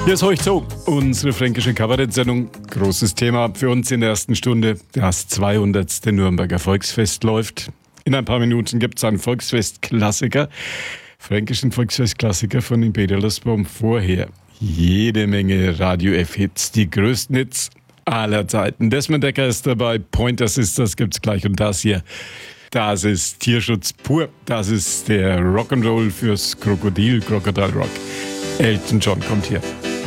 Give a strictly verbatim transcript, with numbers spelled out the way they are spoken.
Hier ist heute so unsere fränkische Kabarett-Sendung. Großes Thema für uns in der ersten Stunde. Das zweihundertste Nürnberger Volksfest läuft. In ein paar Minuten gibt es einen Volksfest-Klassiker. Fränkischen Volksfest-Klassiker von den Peterlersbaum. Vorher jede Menge Radio-F-Hits. Die größten Hits aller Zeiten. Desmond Dekker ist dabei. Pointer Sisters gibt's gleich. Und das hier, das ist Tierschutz pur. Das ist der Rock'n'Roll fürs Krokodil, Crocodile Rock. Elton John kommt hier.